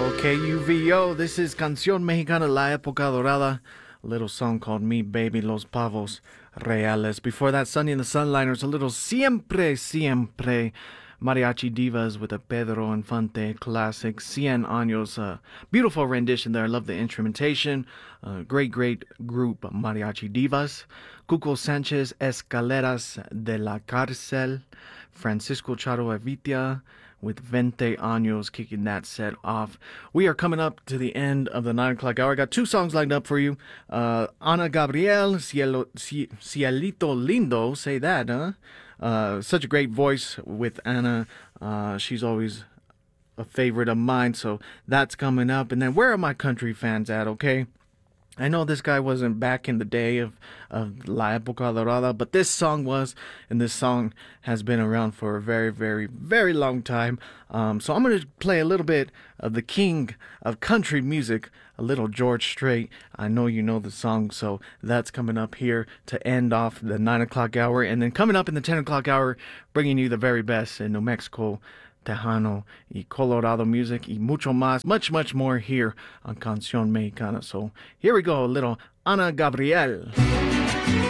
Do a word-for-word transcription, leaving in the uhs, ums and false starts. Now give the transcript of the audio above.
K U V O, this is Canción Mexicana, La Época Dorada, a little song called Me Baby Los Pavos Reales. Before that, Sunny and the Sunliners, a little Siempre, Siempre, Mariachi Divas with a Pedro Infante classic, Cien Años, uh, beautiful rendition there, I love the instrumentation, uh, great, great group, Mariachi Divas. Cuco Sanchez, Escaleras de la Cárcel, Francisco Charo Evitia, with Veinte Años kicking that set off. We are coming up to the end of the nine o'clock hour. I got two songs lined up for you. Uh, Ana Gabriel, Cielo, Cielito Lindo, say that, huh? Uh, such a great voice with Ana. Uh, she's always a favorite of mine, so that's coming up. And then where are my country fans at, okay? I know this guy wasn't back in the day of, of La Época Dorada, but this song was, and this song has been around for a very, very, very long time. Um, so I'm going to play a little bit of the king of country music, a little George Strait. I know you know the song, so that's coming up here to end off the nine o'clock hour. And then coming up in the ten o'clock hour, bringing you the very best in New Mexico, Tejano y Colorado music y mucho más, much, much more here on Canción Mexicana. So here we go, a little Ana Gabriel.